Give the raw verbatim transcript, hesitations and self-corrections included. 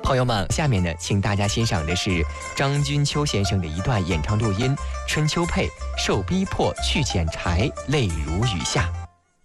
朋友们，下面呢，请大家欣赏的是张君秋先生的一段演唱录音《春秋配》，受逼迫去捡柴，泪如雨下。